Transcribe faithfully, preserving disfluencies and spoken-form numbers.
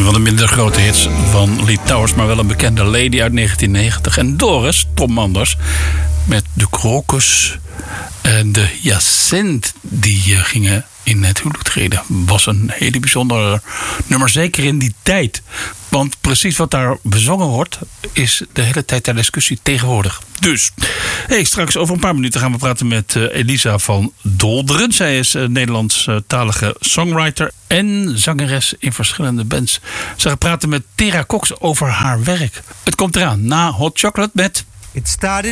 Een van de minder grote hits van Lee Towers, maar wel een bekende lady uit negentien negentig. En Doris, Tom Manders, met de krokus en de hyacint, die gingen in het huwelijk treden. Was een hele bijzondere nummer, zeker in die tijd. Want precies wat daar bezongen wordt, is de hele tijd ter discussie tegenwoordig. Dus, hey, straks over een paar minuten gaan we praten met uh, Elisa van Dolderen. Zij is uh, Nederlandstalige songwriter en zangeres in verschillende bands. Ze gaat praten met Tera Cox over haar werk. Het komt eraan na Hot Chocolate met... It started